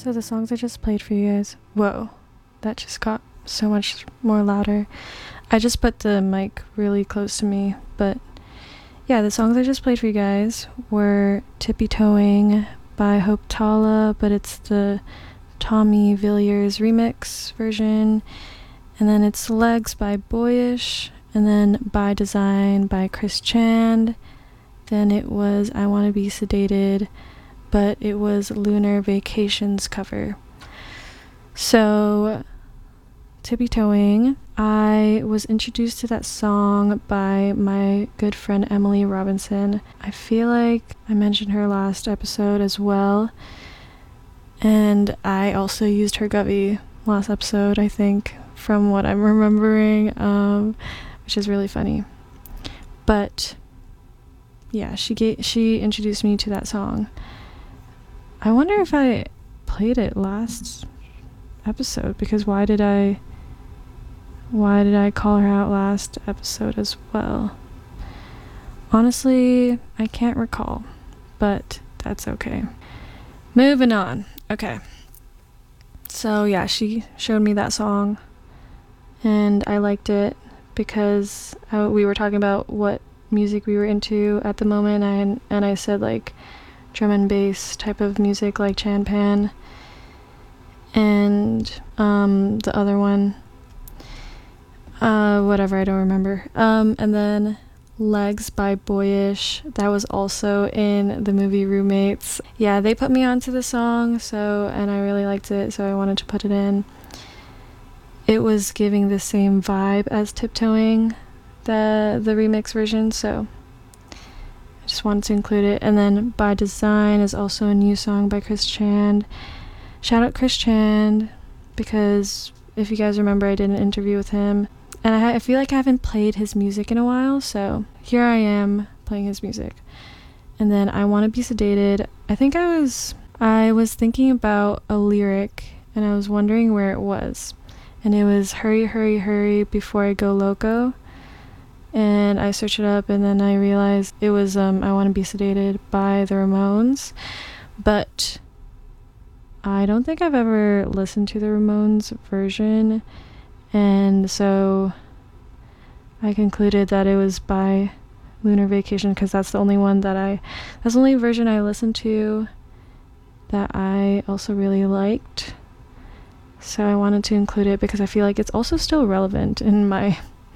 So the songs I just played for you guys, whoa, that just got so much more louder. I just put the mic really close to me, but yeah, the songs I just played for you guys were Tippy Toeing by Hope Tala, but it's the Tommy Villiers remix version, and then it's Legs by Boyish, and then By Design by Chris Chan. Then it was I Wanna Be Sedated, but it was Lunar Vacations cover. So Tippy Toeing, I was introduced to that song by my good friend Emily Robinson. I feel like I mentioned her last episode as well, and I also used her Govey last episode, I think, from what I'm remembering, which is really funny. But yeah, she introduced me to that song. I wonder if I played it last episode, because why did I call her out last episode as well? Honestly, I can't recall, but that's okay. Moving on. Okay. So yeah, she showed me that song, and I liked it because we were talking about what music we were into at the moment, and I said like drum and bass type of music like Chan Pan, and the other one, whatever, I don't remember. And then Legs by Boyish, that was also in the movie Roommates. Yeah, they put me onto the song, and I really liked it, so I wanted to put it in. It was giving the same vibe as Tiptoeing, the remix version, so I just wanted to include it. And then By Design is also a new song by Chris Chan. Shout out Chris Chan, because if you guys remember, I did an interview with him, and I feel like I haven't played his music in a while, so here I am playing his music. And then I Wanna Be Sedated, I think I was thinking about a lyric, and I was wondering where it was, and it was Hurry, Hurry, Hurry Before I Go Loco. And I searched it up, and then I realized it was I Wanna Be Sedated by the Ramones. But I don't think I've ever listened to the Ramones version, and so I concluded that it was by Lunar Vacation, because that's the only version I listened to that I also really liked. So I wanted to include it because I feel like it's also still relevant in my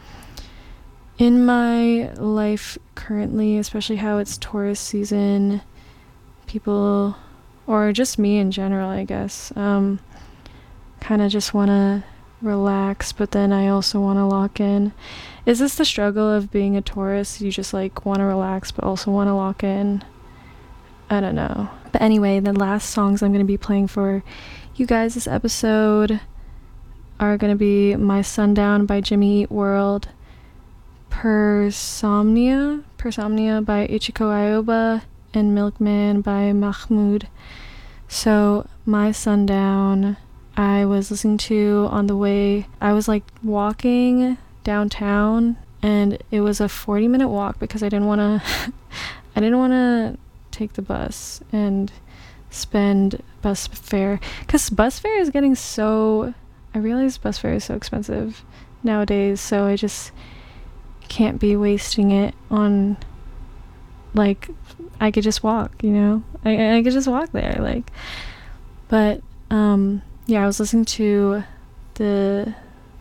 life currently, especially how it's tourist season. People, or just me in general, I guess, kind of just want to relax, but then I also want to lock in. Is this the struggle of being a tourist? You just like want to relax but also want to lock in? I don't know. But anyway, the last songs I'm going to be playing for you guys this episode are going to be My Sundown by Jimmy Eat World, Persomnia by Ichiko Aoba, and Milkman by Mahmoud. So My Sundown, I was listening to on the way. I was like walking downtown, and it was a 40-minute walk because I didn't want to take the bus and spend bus fare, because bus fare is getting so, I realize bus fare is so expensive nowadays, so I just can't be wasting it on, like, I could just walk, you know, I could just walk there, like. But yeah, I was listening to the